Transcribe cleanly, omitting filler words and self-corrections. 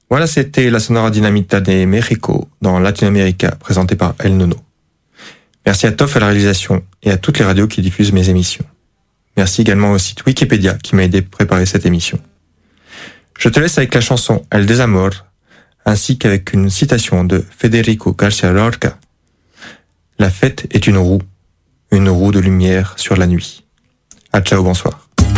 Voilà, c'était la Sonora Dinamita de Mexico dans Latinoamérica, présentée par El Nono. Merci à Toff à la réalisation et à toutes les radios qui diffusent mes émissions. Merci également au site Wikipédia qui m'a aidé à préparer cette émission. Je te laisse avec la chanson El Desamor, ainsi qu'avec une citation de Federico García Lorca. La fête est une roue de lumière sur la nuit. À ciao, bonsoir.